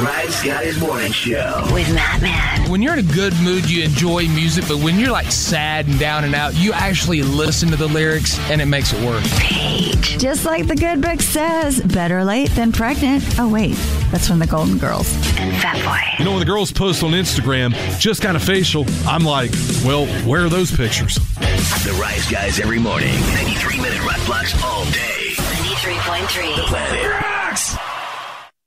Rise Guys Morning Show with Matt Man. When you're in a good mood, you enjoy music, but when you're like sad and down and out, you actually listen to the lyrics and it makes it work. Paige. Just like the good book says, better late than pregnant. Oh, wait, that's from the Golden Girls. And Fatboy. You know, when the girls post on Instagram, just kind of facial, I'm like, well, where are those pictures? The Rise Guys every morning. 93-minute rock blocks all day. 93.3. The Planet Rocks.